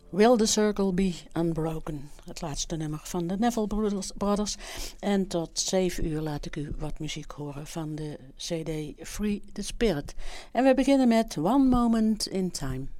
Will the Circle Be Unbroken. Het laatste nummer van de Neville Brothers. En tot 7 uur laat ik u wat muziek horen van de CD Free the Spirit. En we beginnen met One Moment in Time.